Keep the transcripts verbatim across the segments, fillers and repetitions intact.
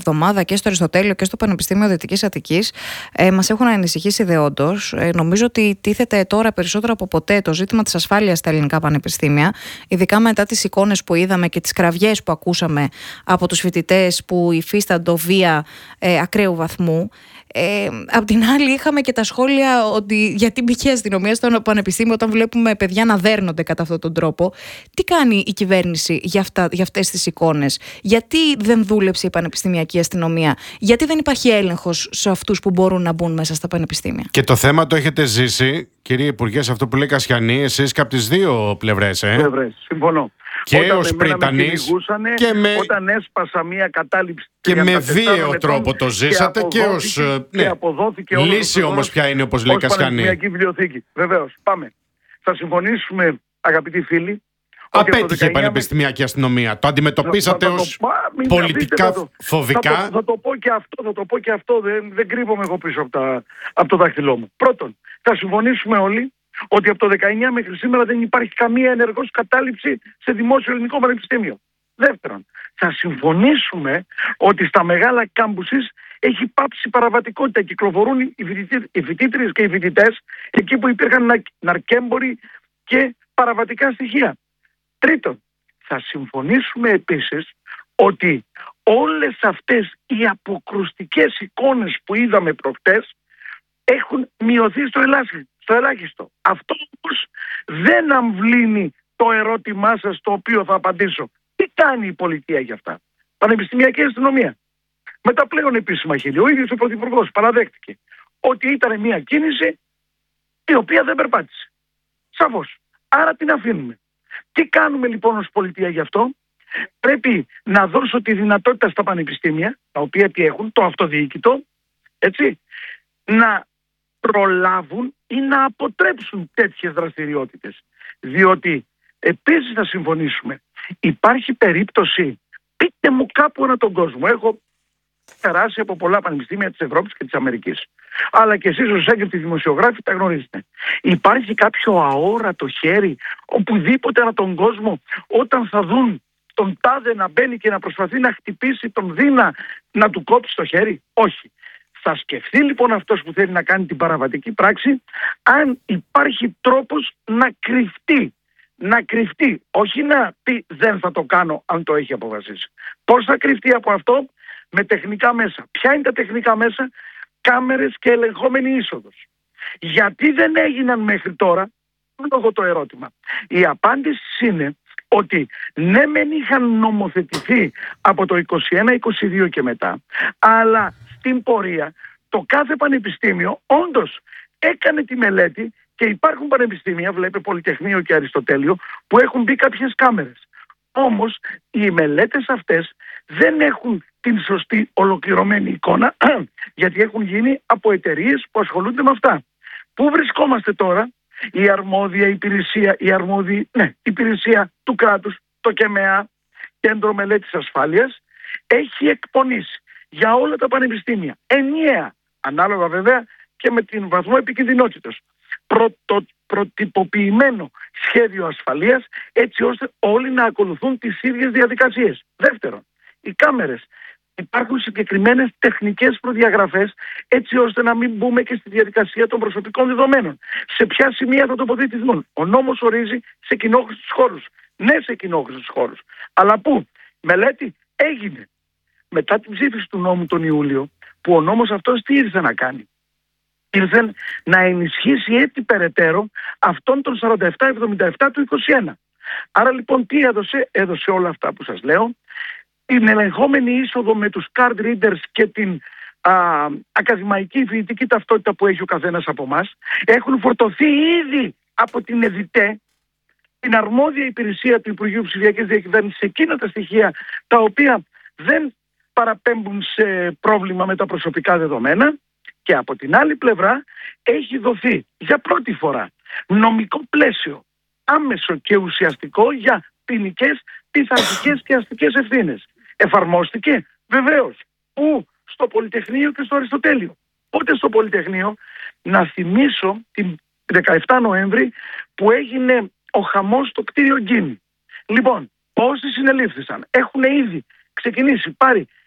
εβδομάδα και στο Αριστοτέλειο και στο Πανεπιστήμιο Δυτικής Αττικής ε, μας έχουν ανησυχήσει δεόντως. Ε, νομίζω ότι τίθεται τώρα περισσότερο από ποτέ το ζήτημα της ασφάλειας στα ελληνικά πανεπιστήμια, ειδικά μετά τις εικόνες που είδαμε και τις κραυγές που ακούσαμε από τους φοιτητές που υφίσταντο βία ε, ακραίου βαθμού. Ε, απ' την άλλη, είχαμε και τα σχόλια ότι γιατί μπήκε η αστυνομία στο πανεπιστήμιο όταν βλέπουμε παιδιά να δέρνονται κατά αυτόν τον τρόπο. Τι κάνει η κυβέρνηση για, αυτά, για αυτές τις εικόνες? Γιατί δεν δούλεψε η πανεπιστημιακή αστυνομία? Γιατί δεν υπάρχει έλεγχος σε αυτούς που μπορούν να μπουν μέσα στα πανεπιστήμια? Και το θέμα το έχετε ζήσει, κύριε Υπουργέ, σε αυτό που λέει Κασιανή, εσείς και από τις δύο πλευρές. Ε? Πλευρές, συμφωνώ. Και όταν ως Πριτανής και με... όταν έσπασα μία κατάληψη και με βίαιο τρόπο το ζήσατε και, και ως ναι, και αποδόθηκε λύση όμως ποια είναι, όπως λέει Κασιανή. Πανεπιστημιακή βιβλιοθήκη. Βεβαίως, πάμε. Θα συμφωνήσουμε, αγαπητοί φίλοι. Απέτυχε η πανεπιστημιακή αστυνομία. Το αντιμετωπίσατε θα, θα, ως το, πολιτικά το, φοβικά. Θα το, θα το πω και αυτό, θα το πω και αυτό. Δεν, δεν κρύβομαι εγώ πίσω από, τα, από το δάχτυλό μου. Πρώτον, θα συμφωνήσουμε όλοι ότι από το δεκαεννιά μέχρι σήμερα δεν υπάρχει καμία ενεργός κατάληψη σε δημόσιο ελληνικό πανεπιστήμιο. Δεύτερον, θα συμφωνήσουμε ότι στα μεγάλα κάμπουσης έχει πάψει παραβατικότητα. Κυκλοφορούν οι φοιτήτριες και οι φοιτητές εκεί που υπήρχαν ναρκέμποροι και παραβατικά στοιχεία. Τρίτον, θα συμφωνήσουμε επίσης ότι όλες αυτές οι αποκρουστικές εικόνες που είδαμε προχτές έχουν μειωθεί στο ελάχιστο. Στο ελάχιστο. Αυτό όμως δεν αμβλύνει το ερώτημά σας, το οποίο θα απαντήσω. Τι κάνει η πολιτεία για αυτά? Πανεπιστημιακή αστυνομία. Με τα πλέον επίσημα χείλη. Ο ίδιος ο Πρωθυπουργός παραδέχτηκε ότι ήταν μια κίνηση η οποία δεν περπάτησε. Σαφώς. Άρα την αφήνουμε. Τι κάνουμε λοιπόν ως πολιτεία γι' αυτό? Πρέπει να δώσω τη δυνατότητα στα πανεπιστήμια, τα οποία τι έχουν, το αυτοδιοίκητο, έτσι, να προλάβουν ή να αποτρέψουν τέτοιες δραστηριότητες. Διότι επίσης θα συμφωνήσουμε, υπάρχει περίπτωση, πείτε μου κάπου ανά τον κόσμο, έχω περάσει από πολλά πανεπιστήμια της Ευρώπης και της Αμερικής, αλλά και εσείς ως έγκριτοι δημοσιογράφοι τα γνωρίζετε. Υπάρχει κάποιο αόρατο χέρι οπουδήποτε ανά τον κόσμο όταν θα δουν τον τάδε να μπαίνει και να προσπαθεί να χτυπήσει τον Δίνα, να του κόψει το χέρι? Όχι. Θα σκεφτεί λοιπόν αυτός που θέλει να κάνει την παραβατική πράξη αν υπάρχει τρόπος να κρυφτεί. Να κρυφτεί, όχι να πει δεν θα το κάνω αν το έχει αποφασίσει. Πώς θα κρυφτεί από αυτό? Με τεχνικά μέσα. Ποια είναι τα τεχνικά μέσα? Κάμερες και ελεγχόμενη είσοδος. Γιατί δεν έγιναν μέχρι τώρα? Λόγω το ερώτημα. Η απάντηση είναι ότι ναι μεν είχαν νομοθετηθεί από το είκοσι ένα είκοσι δύο και μετά, αλλά στην πορεία το κάθε πανεπιστήμιο όντως έκανε τη μελέτη και υπάρχουν πανεπιστήμια, βλέπε Πολυτεχνείο και Αριστοτέλειο, που έχουν μπει κάποιες κάμερες. Όμως οι μελέτες αυτές δεν έχουν την σωστή ολοκληρωμένη εικόνα γιατί έχουν γίνει από εταιρείες που ασχολούνται με αυτά. Πού βρισκόμαστε τώρα? Η αρμόδια υπηρεσία, η αρμόδια ναι, υπηρεσία του κράτους, το ΚΕΜΕΑ, Κέντρο Μελέτης Ασφάλειας, έχει εκπονήσει για όλα τα πανεπιστήμια ενιαία, ανάλογα βέβαια και με την βαθμό επικινδυνότητας, πρωτο, προτυποποιημένο σχέδιο ασφαλείας, έτσι ώστε όλοι να ακολουθούν τις ίδιες διαδικασίες. Δεύτερον, οι κάμερες. Υπάρχουν συγκεκριμένες τεχνικές προδιαγραφές έτσι ώστε να μην μπούμε και στη διαδικασία των προσωπικών δεδομένων. Σε ποια σημεία θα τοποθετηθούν? Ο νόμος ορίζει σε κοινόχρηστους χώρους. Ναι, σε κοινόχρηστους χώρους. Αλλά πού? Μελέτη έγινε. Μετά την ψήφιση του νόμου τον Ιούλιο, που ο νόμος αυτός τι ήρθε να κάνει? Ήρθε να ενισχύσει έτσι περαιτέρω αυτόν τον σαράντα επτά εβδομήντα επτά του είκοσι ένα. Άρα λοιπόν τι έδωσε? Έδωσε όλα αυτά που σας λέω, την ελεγχόμενη είσοδο με τους card readers και την α, ακαδημαϊκή φοιτητική ταυτότητα που έχει ο καθένας από εμάς. Έχουν φορτωθεί ήδη από την ΕΔΙΤΕ, την αρμόδια υπηρεσία του Υπουργείου Ψηφιακής Διακυβέρνησης, εκείνα τα στοιχεία τα οποία δεν παραπέμπουν σε πρόβλημα με τα προσωπικά δεδομένα, και από την άλλη πλευρά έχει δοθεί για πρώτη φορά νομικό πλαίσιο άμεσο και ουσιαστικό για ποινικές, πειθαρχικές και αστικές ευθύνες. Εφαρμόστηκε? Βεβαίως. Πού? Στο Πολυτεχνείο και στο Αριστοτέλειο. Πότε στο Πολυτεχνείο? Να θυμίσω την δεκαεφτά Νοέμβρη που έγινε ο χαμός στο κτίριο Γκίνη. Λοιπόν, όσοι συνελήφθησαν έχουν ήδη ξεκινήσει, πάρει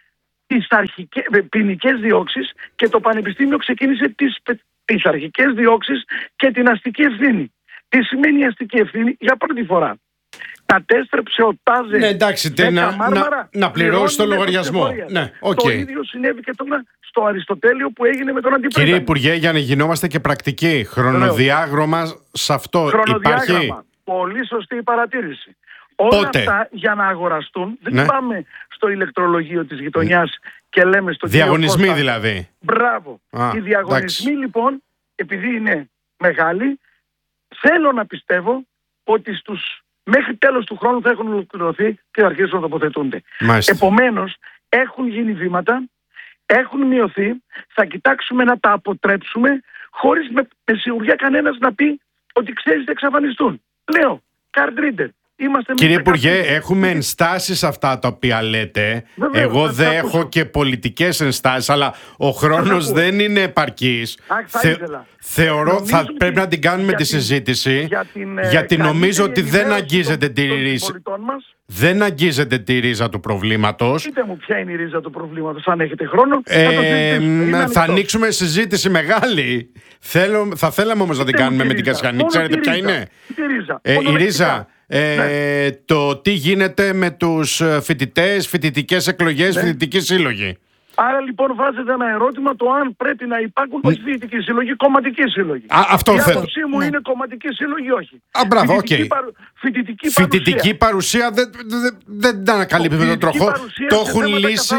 τις αρχικές, ποινικές διώξεις και το Πανεπιστήμιο ξεκίνησε τις, τις αρχικές διώξεις και την αστική ευθύνη. Τι σημαίνει η αστική ευθύνη? Για πρώτη φορά κατέστρεψε ο Τάζε. Ναι, εντάξει, τε, να, να, να πληρώσει το λογαριασμό. Ναι, okay. Το ίδιο συνέβη και τώρα στο Αριστοτέλειο που έγινε με τον Αντιπρόεδρο. Κύριε Υπουργέ, για να γινόμαστε και πρακτικοί, χρονοδιάγραμμα σε αυτό χρονοδιάγραμμα, υπάρχει? Πολύ σωστή η παρατήρηση. Όλα Πότε? Αυτά για να αγοραστούν δεν ναι. πάμε στο ηλεκτρολογείο της γειτονιάς και λέμε στον διαγωνισμοί κύριο δηλαδή. Μπράβο. Α, οι διαγωνισμοί εντάξει. Λοιπόν, επειδή είναι μεγάλοι, θέλω να πιστεύω ότι στους, μέχρι τέλος του χρόνου θα έχουν ολοκληρωθεί και θα αρχίσουν να τοποθετούνται. Επομένως, έχουν γίνει βήματα, έχουν μειωθεί, θα κοιτάξουμε να τα αποτρέψουμε χωρίς με, με σιγουριά κανένας να πει ότι ξέρεις θα εξαφανιστούν. Λέω, card reader. Κύριε Υπουργέ, έχουμε ενστάσεις αυτά τα οποία λέτε. Βεβαίως, εγώ δεν έχω και πολιτικές ενστάσεις, αλλά ο χρόνος δεν είναι επαρκής. Θε, θεωρώ νομίζω θα πρέπει να την κάνουμε τη συζήτηση, για την, γιατί νομίζω ότι δεν αγγίζεται τη ρίζα. Δεν αγγίζεται τη ρίζα του προβλήματος. Πείτε μου ποια είναι η ρίζα του προβλήματος, αν έχετε χρόνο. Ε, θα, θα ανοίξουμε συζήτηση μεγάλη. Θέλω, θα θέλαμε όμως να την κάνουμε με την Κασιανή. Ξέρετε ποια είναι? Ε, η ρίζα. Ε, ναι. Το τι γίνεται με τους φοιτητές, φοιτητικές εκλογές, ναι. φοιτητικοί σύλλογοι. Άρα λοιπόν βάζετε ένα ερώτημα το αν πρέπει να υπάρχουν όχι φοιτητικοί σύλλογοι, κομματικοί σύλλογοι. Α, αυτό θέλω. Η άποψή μου ναι. είναι κομματικοί σύλλογοι, όχι. Α, μπράβο, οκ. Okay. Παρου... Φοιτητική, φοιτητική παρουσία, παρουσία δεν, δεν, δεν ανακαλύπτει με τον τροχό. Το έχουν λύσει.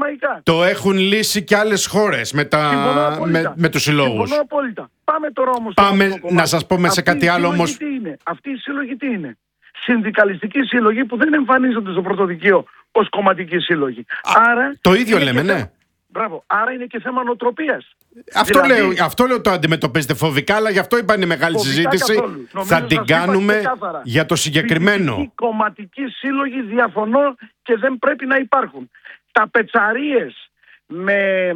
Το έχουν λύσει και άλλες χώρες με, τα... με, με τους συλλόγους. Συμφωνώ απόλυτα. Πάμε τώρα όμως. Πάμε να σας πούμε σε κάτι άλλο όμως. Αυτή η σύλλογη τι είναι? Συνδικαλιστική σύλλογη που δεν εμφανίζονται στο πρωτοδικείο ως κομματική σύλλογη. Άρα, το ίδιο λέμε, ναι. Θέμα, μπράβο. Άρα είναι και θέμα νοοτροπίας. Αυτό, δηλαδή, λέω, αυτό λέω το αντιμετωπίζετε φοβικά, αλλά γι' αυτό είπα είναι μεγάλη συζήτηση. Θα την κάνουμε για το συγκεκριμένο. Οι κομματικοί σύλλογοι διαφωνώ και δεν πρέπει να υπάρχουν. Τα πετσαρίες με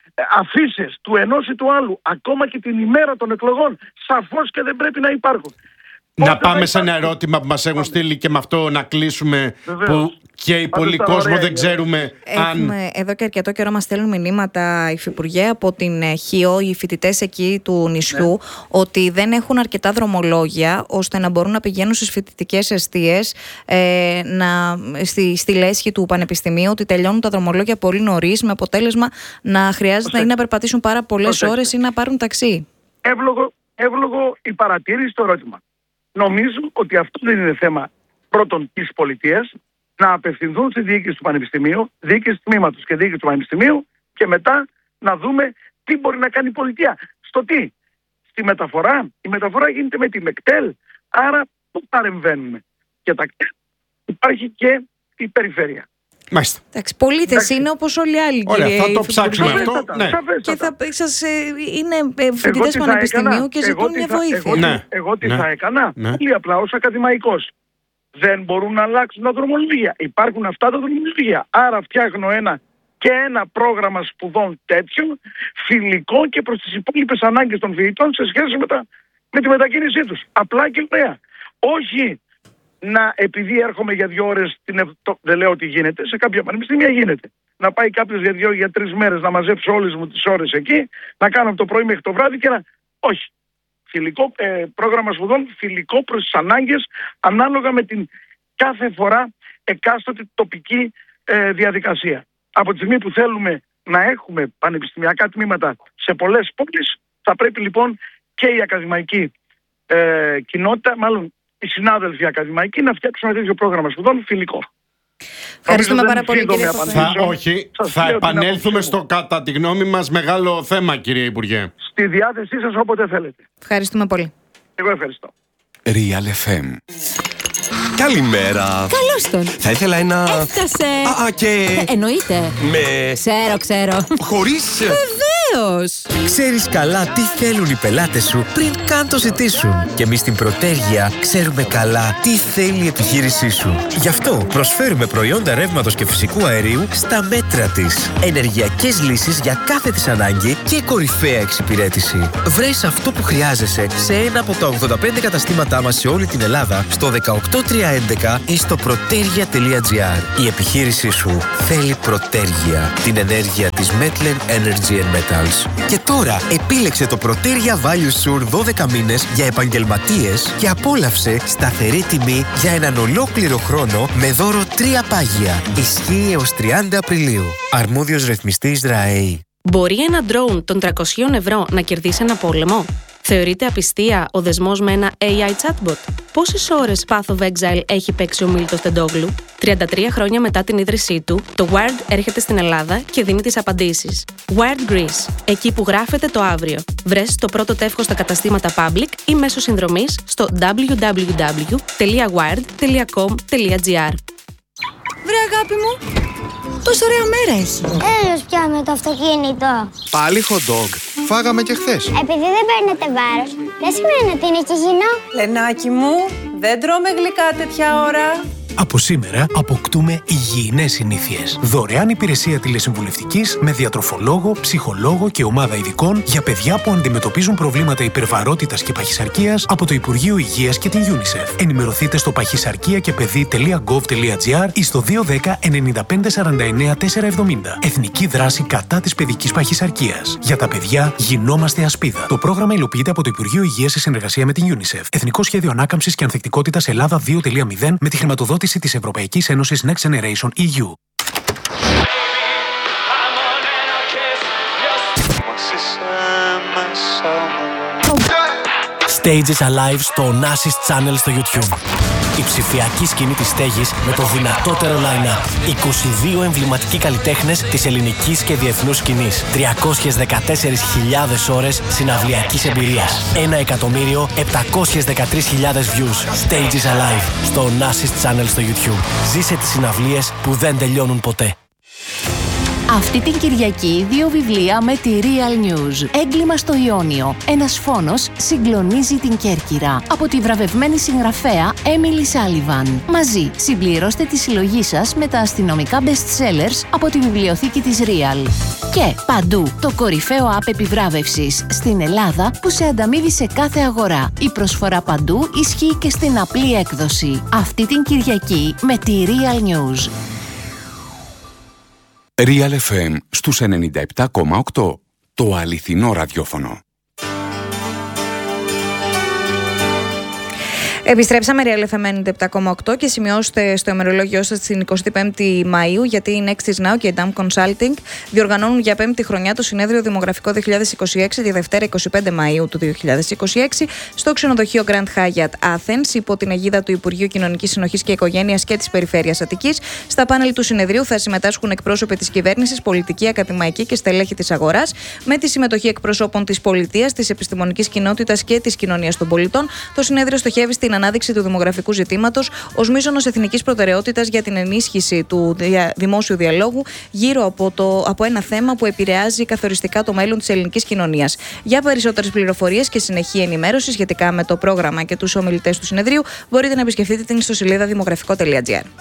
αφήσεις του ενός ή του άλλου, ακόμα και την ημέρα των εκλογών, σαφώς και δεν πρέπει να υπάρχουν. Να Πότε πάμε σε ένα ερώτημα που μας έχουν στείλει και με αυτό να κλείσουμε. Βεβαίως. Που και οι πολλοί κόσμο δεν ξέρουμε Έχουμε, αν... Εδώ και αρκετό καιρό μας στέλνουν μηνύματα, υφυπουργέ, από την ΧΙΟ, οι φοιτητές εκεί του νησιού, ναι. ότι δεν έχουν αρκετά δρομολόγια ώστε να μπορούν να πηγαίνουν στις φοιτητικές εστίες, ε, να, στη, στη λέσχη του Πανεπιστημίου, ότι τελειώνουν τα δρομολόγια πολύ νωρίς, με αποτέλεσμα να χρειάζεται ή να περπατήσουν πάρα πολλές ώρες ή να πάρουν ταξί. Εύλογο, εύλογο η παρατήρηση στο ερώτημα. Νομίζω ότι αυτό δεν είναι θέμα πρώτον της πολιτείας, να απευθυνθούν στη διοίκηση του Πανεπιστημίου, διοίκηση του τμήματος και διοίκηση του Πανεπιστημίου και μετά να δούμε τι μπορεί να κάνει η πολιτεία. Στο τι? Στη μεταφορά. Η μεταφορά γίνεται με τη ΜΕΚΤΕΛ, άρα πού παρεμβαίνουμε? Και τα υπάρχει και η περιφέρεια. Μάλιστα. Εντάξει, πολίτες είναι όπως όλοι οι άλλοι. Ωραία, θα το ψάξουμε αυτό. Ναι. Και θα σας, είναι φοιτητές πανεπιστημίου και ζητούν μια βοήθεια. Εγώ, ναι. εγώ τι ναι. θα έκανα? Ναι. Πολύ απλά ως ακαδημαϊκός. Δεν μπορούν να αλλάξουν τα δρομολογία. Υπάρχουν αυτά τα δρομολογία. Άρα φτιάχνω ένα και ένα πρόγραμμα σπουδών τέτοιο, φιλικό και προς τις υπόλοιπες ανάγκες των φοιτητών σε σχέση με, τα, με τη μετακίνησή τους. Απλά και ωραία. Όχι να, επειδή έρχομαι για δύο ώρες, την, το, δεν λέω ότι γίνεται, σε κάποια πανεπιστήμια γίνεται. Να πάει κάποιος για δύο για τρεις μέρες να μαζέψω όλες μου τις ώρες εκεί, να κάνω από το πρωί μέχρι το βράδυ και να... Όχι. Φιλικό, ε, πρόγραμμα σπουδών φιλικό προς τις ανάγκες, ανάλογα με την κάθε φορά εκάστοτε τοπική ε, διαδικασία. Από τη στιγμή που θέλουμε να έχουμε πανεπιστημιακά τμήματα σε πολλές πόλεις, θα πρέπει λοιπόν και η ακαδημαϊκή ε, κοινότητα, μάλλον οι συνάδελφοι ακαδημαϊκοί, να φτιάξουν ένα τέτοιο πρόγραμμα σπουδών φιλικό. Ευχαριστούμε πάρα πολύ, κύριε θα, Όχι, σας θα επανέλθουμε στο κατά τη γνώμη μας μεγάλο θέμα, κύριε Υπουργέ. Στη διάθεσή σας όποτε θέλετε. Ευχαριστούμε πολύ. Εγώ ευχαριστώ. Real εφ εμ. Καλημέρα. Καλώς τον. Θα ήθελα ένα... Έφτασε. Α, και... Ε, εννοείται. Με... Ξέρω, ξέρω. Χωρίς... Βεβαίως. Βεβαίως! Ξέρεις καλά τι θέλουν οι πελάτες σου πριν καν το ζητήσουν. Και εμείς στην Προτέργεια ξέρουμε καλά τι θέλει η επιχείρησή σου. Γι' αυτό προσφέρουμε προϊόντα ρεύματος και φυσικού αερίου στα μέτρα της. Ενεργειακές λύσεις για κάθε της ανάγκη και κορυφαία εξυπηρέτηση. Βρες αυτό που χρειάζεσαι σε ένα από τα ογδόντα πέντε καταστήματά μας σε όλη την Ελλάδα, στο δεκαοκτώ τριακόσια έντεκα ή στο protergia τελεία gr. Η επιχείρησή σου θέλει Προτέργεια, την ενέργεια της Metlen Energy and Metals. Και τώρα επίλεξε το Protergia Value Sur δώδεκα μήνες για επαγγελματίες και απόλαυσε σταθερή τιμή για έναν ολόκληρο χρόνο με δώρο τρία πάγια. Ισχύει έως τριάντα Απριλίου. Αρμόδιος ρυθμιστής ΡΑΕΗ. Μπορεί ένα ντρόουν των τριακόσια ευρώ να κερδίσει ένα πόλεμο? Θεωρείται απιστία ο δεσμός με ένα έι άι chatbot? Πόσες ώρες Path of Exile έχει παίξει ο Μίλτος Τεντόγλου? τριάντα τρία χρόνια μετά την ίδρυσή του, το Wired έρχεται στην Ελλάδα και δίνει τις απαντήσεις. Wired Greece, εκεί που γράφεται το αύριο. Βρες το πρώτο τεύχος στα καταστήματα Public ή μέσω συνδρομής στο double-u double-u double-u τελεία wired τελεία com τελεία gr. Βρε αγάπη μου, πόσο ωραία μέρα έχει. Έλος πια με το αυτοκίνητο. Πάλι hot dog. Φάγαμε και χθες. Επειδή δεν παίρνετε βάρος, δεν σημαίνει ότι είναι και υγιεινό. Λενάκι μου, δεν τρώμε γλυκά τέτοια ώρα. Από σήμερα αποκτούμε υγιεινές συνήθειες. Δωρεάν υπηρεσία τηλεσυμβουλευτικής με διατροφολόγο, ψυχολόγο και ομάδα ειδικών για παιδιά που αντιμετωπίζουν προβλήματα υπερβαρότητας και παχυσαρκίας από το Υπουργείο Υγείας και την UNICEF. Ενημερωθείτε στο παχυσαρκία και παιδί τελεία gov τελεία gr ή στο δύο ένα μηδέν εννιά πέντε σαράντα εννιά τετρακόσια εβδομήντα. Εθνική δράση κατά της παιδικής παχυσαρκίας. Για τα παιδιά γινόμαστε ασπίδα. Το πρόγραμμα υλοποιείται από το Υπουργείο Υγείας σε συνεργασία με την UNICEF. Εθνικό Σχέδιο Ανάκαμψης και Ανθεκτικότητας Ελλάδα δύο κόμμα μηδέν με τη χρηματοδότηση της Ευρωπαϊκής Ένωσης Next Generation ι γιου. Stages Alive στο Nasis Channel στο YouTube. Η ψηφιακή σκηνή της στέγης με το δυνατότερο line-up. είκοσι δύο εμβληματικοί καλλιτέχνες της ελληνικής και διεθνούς σκηνής. τριακόσιες δεκατέσσερις χιλιάδες ώρες συναυλιακής εμπειρίας. ένα εκατομμύριο επτακόσιες δεκατρείς χιλιάδες views. Stages Alive στο Nasis Channel στο YouTube. Ζήσε τις συναυλίες που δεν τελειώνουν ποτέ. Αυτή την Κυριακή δύο βιβλία με τη Real News. Έγκλημα στο Ιόνιο. Ένας φόνος συγκλονίζει την Κέρκυρα. Από τη βραβευμένη συγγραφέα Emily Sullivan. Μαζί συμπληρώστε τη συλλογή σας με τα αστυνομικά best sellers από τη βιβλιοθήκη της Real. Και παντού το κορυφαίο app επιβράβευσης στην Ελλάδα που σε ανταμείβει σε κάθε αγορά. Η προσφορά παντού ισχύει και στην απλή έκδοση. Αυτή την Κυριακή με τη Real News. Real εφ εμ στους ενενήντα επτά κόμμα οκτώ. Το αληθινό ραδιόφωνο. Επιστρέψαμε Real εφ εμ ενενήντα επτά κόμμα οκτώ και σημειώστε στο ημερολόγιο σας την εικοστή πέμπτη Μαΐου, γιατί η Nextis Now και η Dam Consulting διοργανώνουν για πέμπτη χρονιά το συνέδριο Δημογραφικό δύο χιλιάδες είκοσι έξι τη Δευτέρα εικοστή πέμπτη Μαΐου του δύο χιλιάδες είκοσι έξι στο ξενοδοχείο Grand Hyatt Athens υπό την αιγίδα του Υπουργείου Κοινωνικής Συνοχής και Οικογένειας και της Περιφέρειας Αττικής. Στα πάνελ του συνεδρίου θα συμμετάσχουν εκπρόσωποι της κυβέρνησης, πολιτικοί, ακαδημαϊκοί και στελέχη της αγοράς, με τη συμμετοχή εκπροσώπων της πολιτείας, της επιστημονικής κοινότητας και της κοινωνίας των πολιτών. Το συνέδριο στοχεύει στην ανάδειξη του δημογραφικού ζητήματος ως μείζωνος εθνικής προτεραιότητας για την ενίσχυση του δια, δημόσιου διαλόγου γύρω από, το, από ένα θέμα που επηρεάζει καθοριστικά το μέλλον της ελληνικής κοινωνίας. Για περισσότερες πληροφορίες και συνεχή ενημέρωση σχετικά με το πρόγραμμα και τους ομιλητές του συνεδρίου, μπορείτε να επισκεφτείτε την ιστοσελίδα δημογραφικό τελεία τζι άρ.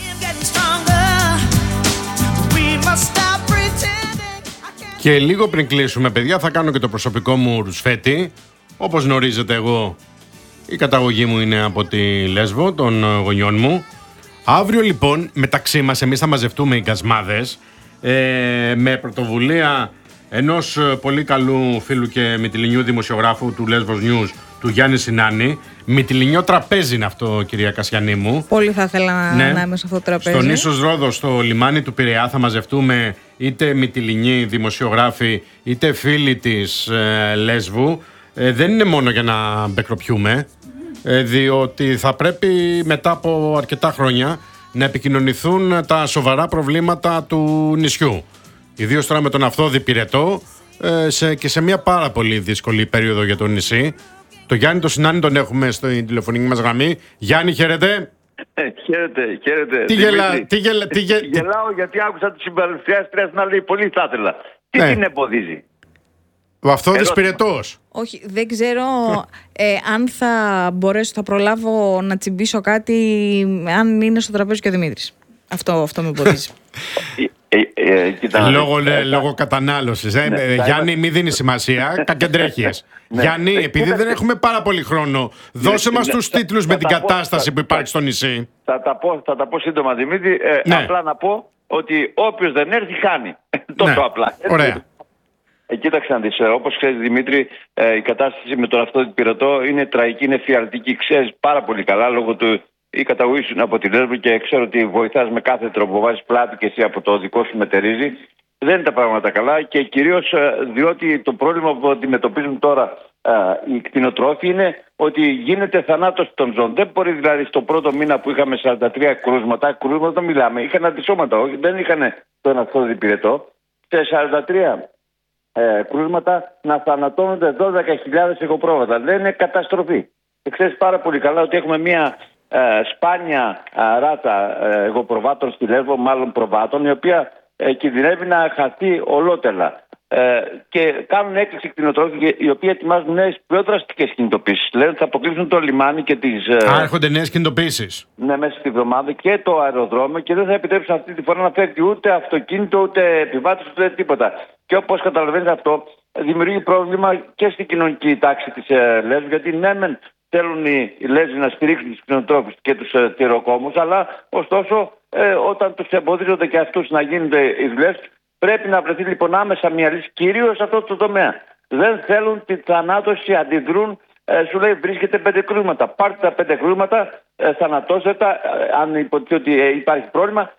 Και λίγο πριν κλείσουμε, παιδιά, θα κάνω και το προσωπικό μου ρουσφέτη. Όπως γνωρίζετε, εγώ η καταγωγή μου είναι από τη Λέσβο, των γονιών μου. Αύριο λοιπόν μεταξύ μας εμείς θα μαζευτούμε οι γκασμάδες ε, με πρωτοβουλία ενός πολύ καλού φίλου και μυτιληνιού δημοσιογράφου του Lesbos News, του Γιάννη Σινάνη. Μυτιληνιό τραπέζι είναι αυτό, κυρία Κασιανή μου. Πολύ θα ήθελα ναι. να είμαι σε αυτό το τραπέζι. Στον Ίσος Ρόδο, στο λιμάνι του Πειραιά, θα μαζευτούμε είτε μυτιληνιοί δημοσιογράφοι είτε φίλοι της ε, Λέσβου. Ε, δεν είναι μόνο για να μπεκροπιούμε, ε, διότι θα πρέπει μετά από αρκετά χρόνια να επικοινωνηθούν τα σοβαρά προβλήματα του νησιού. Ιδίως τώρα με τον Αυθόδη Πυρετό ε, σε, και σε μια πάρα πολύ δύσκολη περίοδο για το νησί. Το Γιάννη το Σινάνη τον έχουμε στην τηλεφωνική μας γραμμή. Γιάννη, χαίρετε. Ε, χαίρετε, χαίρετε. Τι, γελά, τι, γελα, τι γε... Γελάω γιατί άκουσα τη συμπαρουσιάστρια να λέει πολύ θα ήθελα. Τι ναι. την εμποδίζει? Ο Αυθόδης Πυρετός. Όχι, δεν ξέρω ε, αν θα μπορέσω, θα προλάβω να τσιμπήσω κάτι αν είναι στο τραπέζι και ο Δημήτρης. Αυτό, αυτό με εμποδίζει. Ε, ε, ε, λόγω, ε, λόγω κατανάλωσης. Ε, ναι, ε, Γιάννη, μην δίνει σημασία. Κακεντρέχειες. Ναι. Γιάννη, επειδή δεν έχουμε πάρα πολύ χρόνο, δώσε ναι, μας ναι, τους τίτλους με την κατάσταση θα, που υπάρχει στο νησί. Θα τα πω, θα τα πω σύντομα, Δημήτρη. Ε, ναι. Απλά να πω ότι όποιος δεν έρθει χάνει. Τόσο ναι. απλά. Ωραία. Ε, κοίταξε να δεις, όπως ξέρεις Δημήτρη, ε, η κατάσταση με τον Αυθόδη Πυρετό είναι τραγική, είναι φιαλτική. Ξέρεις πάρα πολύ καλά λόγω του. Η καταγωγή σου είναι από τη Λέσβο και ξέρω ότι βοηθάς με κάθε τρόπο. Βάζεις πλάτη και εσύ από το δικό σου μετερίζει. Δεν είναι τα πράγματα καλά και κυρίως διότι το πρόβλημα που αντιμετωπίζουν τώρα ε, οι κτηνοτρόφοι είναι ότι γίνεται θανάτωση των ζώων. Δεν μπορεί δηλαδή στο πρώτο μήνα που είχαμε σαράντα τρία κρούσματα, κρούσματα μιλάμε, είχαν αντισώματα, όχι, δεν είχαν τον Αυθόδη Πυρετό. Σε σαράντα τρία ε, κρούσματα να θανατώνονται δώδεκα χιλιάδες εγωπρόβατα. Δεν είναι καταστροφή. Και ξέρεις πάρα πολύ καλά ότι έχουμε μια ε, σπάνια ε, ράτα ε, εγωπροβάτων στη Λέσβο, μάλλον προβάτων, η οποία ε, κινδυνεύει να χαθεί ολότελα. Ε, και κάνουν έκκληση κτηνοτρόφοι οι οποίοι ετοιμάζουν νέες πιο δραστικές κινητοποίησεις. Λένε ότι θα αποκλείσουν το λιμάνι και τις. Ε, Άρχονται νέες κινητοποίησεις. Ναι, μέσα στη βδομάδα και το αεροδρόμιο και δεν θα επιτρέψουν αυτή τη φορά να φεύγει ούτε αυτοκίνητο, ούτε επιβάτης, ούτε τίποτα. Και όπως καταλαβαίνεις αυτό, δημιουργεί πρόβλημα και στην κοινωνική τάξη της ε, Λέσβου, γιατί ναι, μεν θέλουν οι, οι Λέσβοι να στηρίξουν τους κτηνοτρόφους και τους ε, τυροκόμους, αλλά ωστόσο ε, όταν τους εμποδίζονται και αυτούς να γίνονται οι δουλειές, πρέπει να βρεθεί λοιπόν άμεσα μια λύση, κυρίως σε αυτό το τομέα. Δεν θέλουν τη θανάτωση, αντιδρούν, ε, σου λέει βρίσκεται πέντε κρούσματα. Πάρτε τα πέντε κρούσματα, ε, θανατώστε τα, ε, αν υποτιθεί ότι ε, υπάρχει πρόβλημα,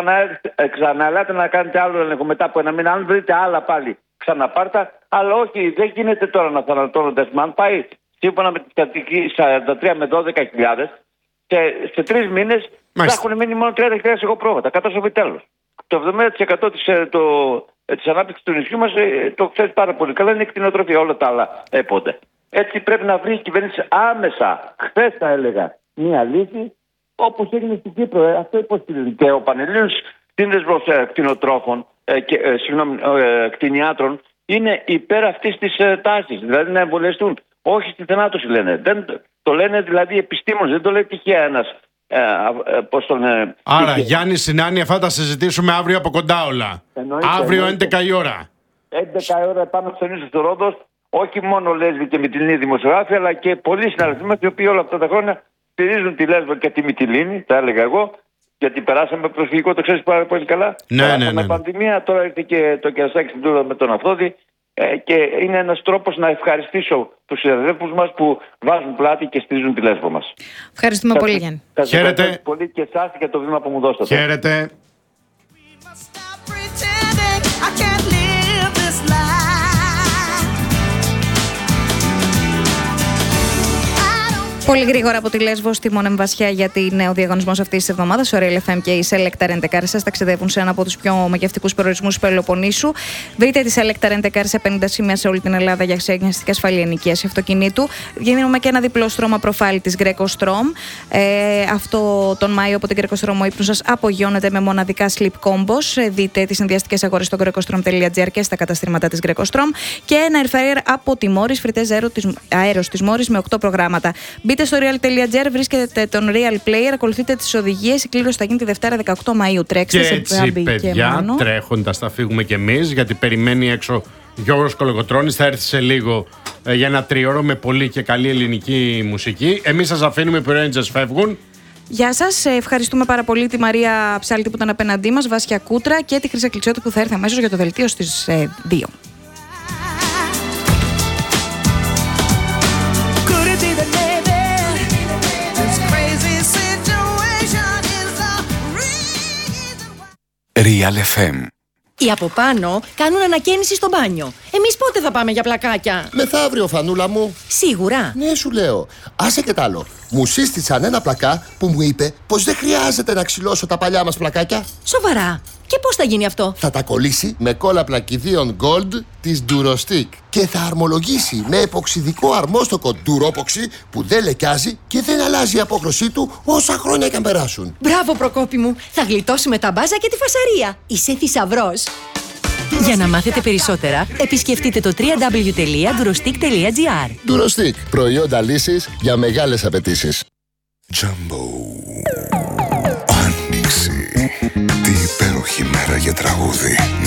ξαναελάτε ε, να κάνετε άλλο έλεγχο μετά από ένα μήνα. Αν βρείτε άλλα πάλι, ξαναπάρτα. Αλλά όχι, δεν γίνεται τώρα να θανατώνονται. Αν πάει σύμφωνα με τις κατοικίες σαράντα τρία με δώδεκα χιλιάδες, και σε τρεις μήνες θα έχουν μείνει μόνο τριάντα χιλιάδες εγωπρόβατα. Κατάστροφη τέλος. Το εβδομήντα τοις εκατό της, το, της ανάπτυξης του νησιού μας, το ξέρεις πάρα πολύ καλά, είναι η κτηνοτροφία, όλα τα άλλα έπονται. Έτσι πρέπει να βρει η κυβέρνηση άμεσα, χθες θα έλεγα, μια λύση, όπως έγινε στην Κύπρο. Ε, αυτό υποστηρίζει. Και ο Πανελλήνιος Σύνδεσμος ε, Κτηνοτρόφων, ε, και, ε, συγγνώμη, ε, κτηνιάτρων, είναι υπέρ αυτής της ε, τάσης, δηλαδή να εμβολιαστούν. Όχι στη θανάτωση λένε. Δεν, το λένε δηλαδή επιστήμονες, δεν το λέει τυχαία ένας. Ε, ε, πώς τον, ε, Άρα, είχε... Γιάννη Συνάνη, αυτά θα συζητήσουμε αύριο από κοντά όλα. Εννοείται, αύριο εννοείται. έντεκα η ώρα. έντεκα η ώρα πάνω στο νήσο του Ρόδος, όχι μόνο Λέσβοι και Μυτιλίνοι δημοσιογράφοι, αλλά και πολλοί συναδελφοί μας, οι οποίοι όλα αυτά τα χρόνια στηρίζουν τη Λέσβο και τη Μυτιλίνη, θα έλεγα εγώ, γιατί περάσαμε προσφυγικό, το ξέρεις πάρα πολύ καλά. Ναι, ναι, ναι, ναι. Πανδημία, τώρα ήρθε και το κερασάκι στην τούρα με τον Αυθόδη. Ε, και είναι ένας τρόπος να ευχαριστήσω τους συναδέλφους μας που βάζουν πλάτη και στηρίζουν τη Λέσβο μας. Ευχαριστούμε σας, πολύ, Γιάννη. Σας ευχαριστώ πολύ και εσάς για το βήμα που μου δώσατε. Χαίρετε. Πολύ γρήγορα από τη Λέσβο στη Μονεμβασιά για την νέο διαγωνισμό αυτή τη εβδομάδα. Ο Real εφ εμ και η Selecta Rent-A-Car σας ταξιδεύουν σε ένα από τους πιο μεγευτικούς προορισμούς Πελοποννήσου. Βρείτε τη Selecta Rent-A-Car σε πενήντα σημεία σε όλη την Ελλάδα για ξένιαστη και ασφαλή ενοικίαση αυτοκινήτου. Γίνουμε και ένα διπλό στρώμα προφάλι της Greco Strom. Ε, αυτό τον Μάιο από την Greco Strom ο ύπνος σας απογειώνεται με μοναδικά sleep combos. Δείτε τις συνδυαστικές αγορές στο greco strom τελεία gr και στα καταστήματα της Greco Strom. Και ένα air fryer από τη Morris, φριτές αέρος της Morris με οκτώ προγράμματα. Μπείτε στο real τελεία gr, βρίσκετε τον Real Player, ακολουθείτε τις οδηγίες. Η κλήρωση θα γίνει τη Δευτέρα δεκαοκτώ Μαΐου. Τρέξτε και σε έτσι, παιδιά, και τρέχοντας θα φύγουμε κι εμείς, γιατί περιμένει έξω Γιώργος Κολοκοτρώνης. Θα έρθει σε λίγο ε, για ένα τριώρο με πολύ και καλή ελληνική μουσική. Εμείς σας αφήνουμε που οι Rangers φεύγουν. Γεια σας, ευχαριστούμε πάρα πολύ τη Μαρία Ψάλτη που ήταν απέναντί μας, Βάσια Κούτρα, και τη Χρύσα Κλειτσιώτη που θα έρθει αμέσως για το δελτίο στις ε, δύο. Real εφ εμ. Οι από πάνω κάνουν ανακαίνιση στο μπάνιο. Εμείς πότε θα πάμε για πλακάκια? Μεθαύριο, Φανούλα μου. Σίγουρα? Ναι, σου λέω. Άσε και τ' άλλο. Μου σύστησαν ένα πλακά που μου είπε πως δεν χρειάζεται να ξυλώσω τα παλιά μας πλακάκια. Σοβαρά? Και πώς θα γίνει αυτό? Θα τα κολλήσει με κόλλα πλακιδίων Gold της Durostick και θα αρμολογήσει με εποξιδικό αρμόστοκο Duropoxy που δεν λεκιάζει και δεν αλλάζει η απόχρωσή του όσα χρόνια και αν περάσουν. Μπράβο, Προκόπη μου. Θα γλιτώσουμε τα μπάζα και τη φασαρία. Είσαι θησαυρός. Για να μάθετε περισσότερα, επισκεφτείτε το double-u double-u double-u τελεία ντουροστικ τελεία τζι άρ. Ντουροστικ. Προϊόντα λύσης για μεγάλες απαιτήσεις. Jumbo. Άνοιξη. Τι υπέροχη μέρα για τραγούδι.